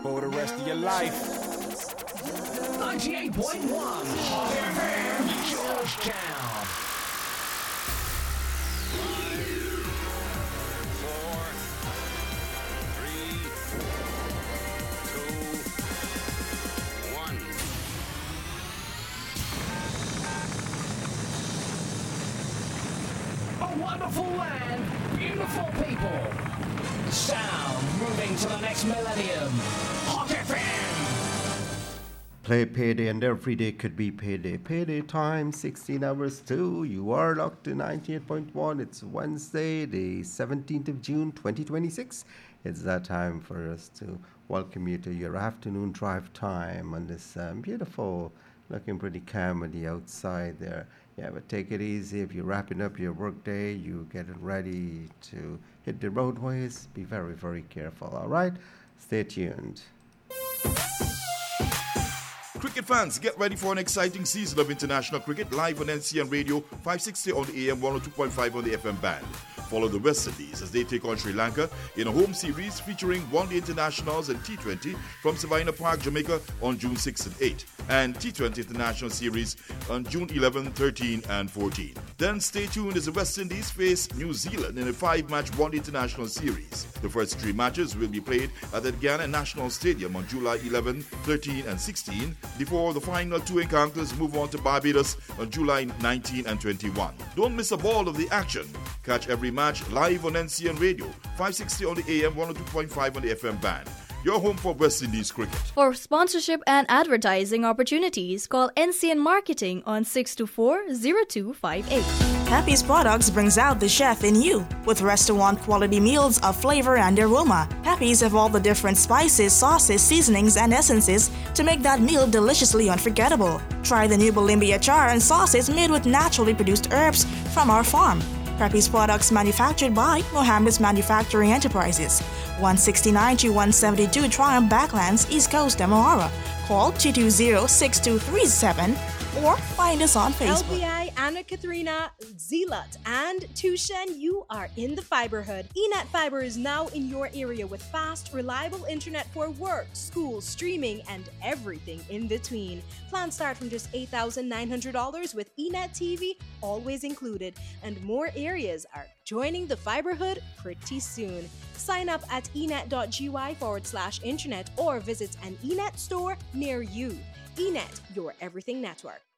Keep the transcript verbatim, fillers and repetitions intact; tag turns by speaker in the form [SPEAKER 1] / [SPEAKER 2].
[SPEAKER 1] for the rest of your life.
[SPEAKER 2] ninety-eight point one Hot F M, Georgetown.
[SPEAKER 3] Four, three, two, one.
[SPEAKER 2] A wonderful land, beautiful people. Sound moving to the next millennium. Hot F M.
[SPEAKER 4] Play payday and every day could be payday. Payday time, sixteen hours too. You are locked to ninety-eight point one. It's Wednesday, the seventeenth of June, twenty twenty-six. It's that time for us to welcome you to your afternoon drive time on this um, beautiful, looking pretty calm on the outside there. Yeah, but take it easy. If you're wrapping up your workday, you're getting ready to hit the roadways. Be very, very careful, all right? Stay tuned.
[SPEAKER 5] Cricket fans, get ready for an exciting season of international cricket live on N C N Radio, five sixty on the A M, one oh two point five on the F M band. Follow the West Indies as they take on Sri Lanka in a home series featuring one-day internationals and T twenty from Savannah Park, Jamaica on June sixth and eighth, and T twenty International Series on June eleventh, thirteenth and fourteenth. Then stay tuned as the West Indies face New Zealand in a five-match one-day international series. The first three matches will be played at the Guyana National Stadium on July eleventh, thirteenth and sixteenth, before the final two encounters move on to Barbados on July nineteenth and twenty-first. Don't miss a ball of the action. Catch every match live on N C N Radio, five sixty on the A M, one oh two point five on the F M band. Your home for West Indies cricket.
[SPEAKER 6] For sponsorship and advertising opportunities, call N C N Marketing on six two four, zero two five eight.
[SPEAKER 7] Happy's Products brings out the chef in you. With restaurant quality meals of flavor and aroma, Happy's have all the different spices, sauces, seasonings, and essences to make that meal deliciously unforgettable. Try the new Bolimbia achar and sauces made with naturally produced herbs from our farm. Happy's Products manufactured by Mohammed's Manufacturing Enterprises, one sixty-nine to one seventy-two Triumph Backlands, East Coast, Demerara. Call two two zero, six two three seven or find us on Facebook.
[SPEAKER 8] L B I, Anna Katharina, Zealot, and Tushen, you are in the Fiberhood. eNet Fiber is now in your area with fast, reliable internet for work, school, streaming, and everything in between. Plans start from just eight thousand nine hundred dollars with eNet T V always included, and more areas are joining the Fiberhood pretty soon. Sign up at enet.gy forward slash internet or visit an eNet store near you. eNet, your everything network.